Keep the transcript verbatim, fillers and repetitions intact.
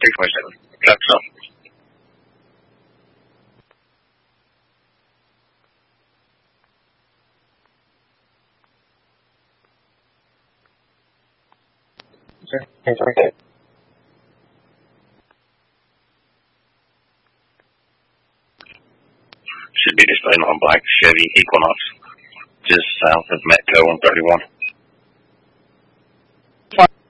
three four seven. Trucks up. Sure. That's okay. Should be displaying on black Chevy Equinox, just south of Metco on thirty-one.